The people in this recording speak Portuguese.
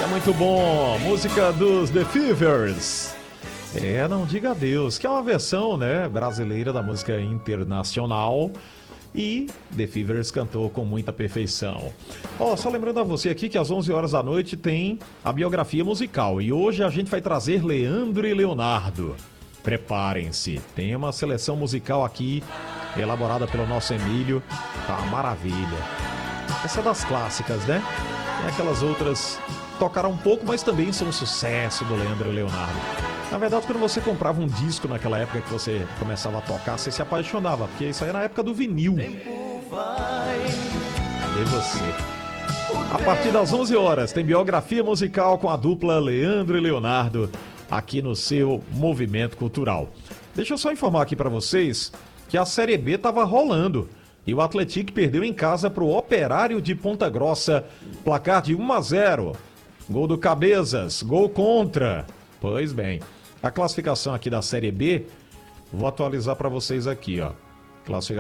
É muito bom, música dos The Fevers. Não diga adeus, que é uma versão, né, brasileira da música internacional. E The Fevers cantou com muita perfeição. Só lembrando a você aqui que às 11 horas da noite tem a biografia musical. E hoje a gente vai trazer Leandro e Leonardo. Preparem-se, tem uma seleção musical aqui, elaborada pelo nosso Emílio. Tá uma maravilha. Essa é das clássicas, né? Tem aquelas outras tocaram um pouco, mas também são um sucesso do Leandro e Leonardo. Na verdade, quando você comprava um disco naquela época que você começava a tocar, você se apaixonava, porque isso aí é na época do vinil. Cadê você? A partir das 11 horas tem biografia musical com a dupla Leandro e Leonardo aqui no seu Movimento Cultural. Deixa eu só informar aqui para vocês que a Série B estava rolando e o Atlético perdeu em casa para o Operário de Ponta Grossa, placar de 1-0. Gol do Cabezas, gol contra. Pois bem, a classificação aqui da Série B, vou atualizar para vocês aqui, ó. Classificação